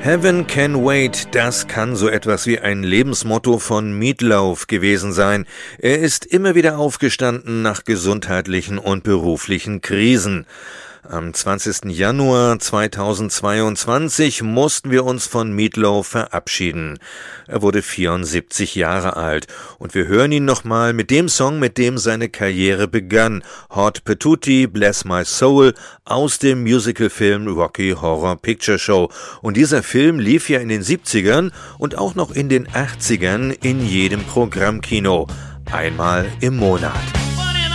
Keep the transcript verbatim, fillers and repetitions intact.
Heaven Can Wait, das kann so etwas wie ein Lebensmotto von Meat Loaf gewesen sein. Er ist immer wieder aufgestanden nach gesundheitlichen und beruflichen Krisen. Am zwanzigsten Januar zweitausendzweiundzwanzig mussten wir uns von Meat Loaf verabschieden. Er wurde vierundsiebzig Jahre alt und wir hören ihn nochmal mit dem Song, mit dem seine Karriere begann, Hot Patootie, Bless My Soul, aus dem Musicalfilm Rocky Horror Picture Show. Und dieser Film lief ja in den siebzigern und auch noch in den achtzigern in jedem Programmkino, einmal im Monat.